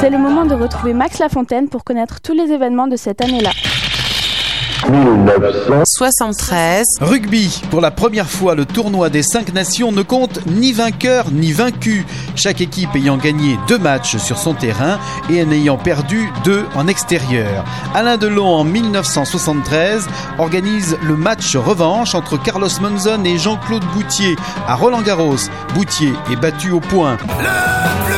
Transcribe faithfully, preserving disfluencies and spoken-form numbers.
C'est le moment de retrouver Max Lafontaine pour connaître tous les événements de cette année-là. soixante-treize. Rugby. Pour la première fois, le tournoi des cinq nations ne compte ni vainqueur ni vaincu. Chaque équipe ayant gagné deux matchs sur son terrain et en ayant perdu deux en extérieur. Alain Delon, en mille neuf cent soixante-treize, organise le match revanche entre Carlos Monzon et Jean-Claude Bouthier à Roland-Garros. Bouthier est battu au point.